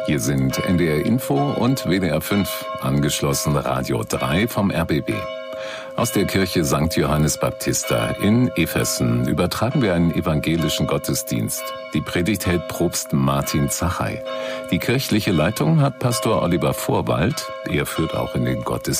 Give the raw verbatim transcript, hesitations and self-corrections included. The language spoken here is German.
Hier sind N D R Info und W D R fünf, angeschlossen Radio drei vom R B B. Aus der Kirche Sankt Johannes Baptista in Efessen übertragen wir einen evangelischen Gottesdienst. Die Predigt hält Propst Martin Zachey. Die kirchliche Leitung hat Pastor Oliver Vorwald. Er führt auch in den Gottesdienst.